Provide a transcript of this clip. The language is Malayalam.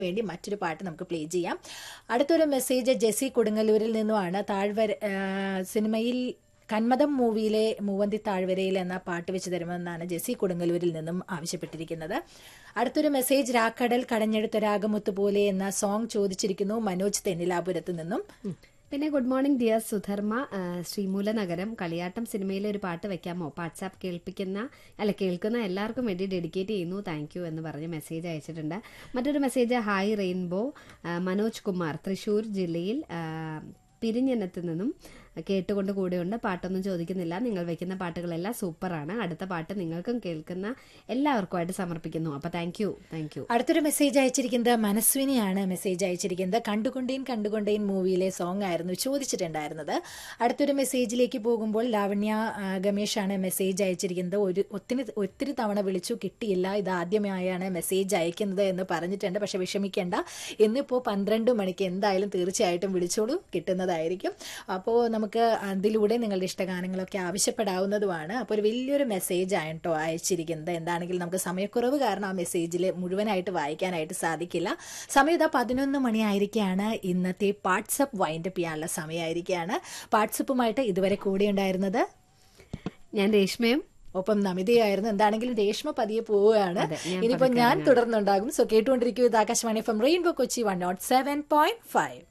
വേണ്ടി മറ്റൊരു പാട്ട് നമുക്ക് പ്ലേ ചെയ്യാം. അടുത്തൊരു മെസ്സേജ് ജെസി കൊടുങ്ങല്ലൂരിൽ നിന്നുമാണ്. സിനിമയിൽ കന്മദം മൂവിയിലെ മൂവന്തി താഴ്വരയിൽ എന്ന പാട്ട് വെച്ച് തരുമെന്നാണ് ജെസി കൊടുങ്ങല്ലൂരിൽ നിന്നും ആവശ്യപ്പെട്ടിരിക്കുന്നത്. അടുത്തൊരു മെസ്സേജ് രാക്കടൽ കടഞ്ഞെടുത്ത രാഗമുത്ത് പോലെ എന്ന സോങ് ചോദിച്ചിരിക്കുന്നു മനോജ് തെന്നിലാപുരത്ത് നിന്നും. പിന്നെ good morning dear Sudharma, Sreemoolanagaram കളിയാട്ടം സിനിമയിലെ ഒരു പാട്ട് വെക്കാമോ? വാട്സാപ്പ് കേൾക്കുന്ന എല്ലാവർക്കും വേണ്ടി ഡെഡിക്കേറ്റ് ചെയ്യുന്നു, താങ്ക് യു എന്ന് പറഞ്ഞ് മെസ്സേജ് അയച്ചിട്ടുണ്ട്. മറ്റൊരു message hi rainbow, Manoj Kumar Thrissur ജില്ലയിൽ പിരിഞ്ഞനത്ത് നിന്നും കേട്ടുകൊണ്ട് കൂടെയുണ്ട്. പാട്ടൊന്നും ചോദിക്കുന്നില്ല, നിങ്ങൾ വെക്കുന്ന പാട്ടുകളെല്ലാം സൂപ്പറാണ്. അടുത്ത പാട്ട് നിങ്ങൾക്കും കേൾക്കുന്ന എല്ലാവർക്കുമായിട്ട് സമർപ്പിക്കുന്നു. അപ്പൊ താങ്ക് യു. അടുത്തൊരു മെസ്സേജ് അയച്ചിരിക്കുന്നത് മനസ്വിനിയാണ്. മെസ്സേജ് അയച്ചിരിക്കുന്നത് കണ്ടുകൊണ്ടേൻ മൂവിയിലെ സോങ് ആയിരുന്നു ചോദിച്ചിട്ടുണ്ടായിരുന്നത്. അടുത്തൊരു മെസ്സേജിലേക്ക് പോകുമ്പോൾ ലാവണ്യ ഗമേഷാണ് മെസ്സേജ് അയച്ചിരിക്കുന്നത്. ഒത്തിരി തവണ വിളിച്ചു കിട്ടിയില്ല, ഇത് ആദ്യമായാണ് മെസ്സേജ് അയക്കുന്നത് എന്ന് പറഞ്ഞിട്ടുണ്ട്. പക്ഷെ വിഷമിക്കേണ്ട, ഇന്നിപ്പോൾ 12 മണിക്ക് എന്തായാലും തീർച്ചയായിട്ടും വിളിച്ചോളൂ, കിട്ടുന്നതായിരിക്കും. അപ്പോൾ നമുക്ക് അതിലൂടെ നിങ്ങളുടെ ഇഷ്ടഗാനങ്ങളൊക്കെ ആവശ്യപ്പെടാവുന്നതുമാണ്. അപ്പോൾ ഒരു വലിയൊരു മെസ്സേജ് ആയിട്ടോ അയച്ചിരിക്കുന്നത്. എന്താണെങ്കിലും നമുക്ക് സമയക്കുറവ് കാരണം ആ മെസ്സേജിൽ മുഴുവനായിട്ട് വായിക്കാനായിട്ട് സാധിക്കില്ല. സമയം ഇതാ 11 മണിയായിരിക്കുകയാണ്. ഇന്നത്തെ വാട്സപ്പ് വൈൻഡപ്പ് ചെയ്യാനുള്ള സമയമായിരിക്കുകയാണ്. വാട്സപ്പുമായിട്ട് ഇതുവരെ കൂടെ ഉണ്ടായിരുന്നത് ഞാൻ രേഷ്മയും ഒപ്പം നമിതയായിരുന്നു. എന്താണെങ്കിലും രേഷ്മ പതിയെ പോവുകയാണ്. ഇനിയിപ്പോൾ ഞാൻ തുടർന്നുണ്ടാകും. സോ കേട്ടുകൊണ്ടിരിക്കും ഇത് ആകാശവാണി FM റെയിൻബോ കൊച്ചി 107.5.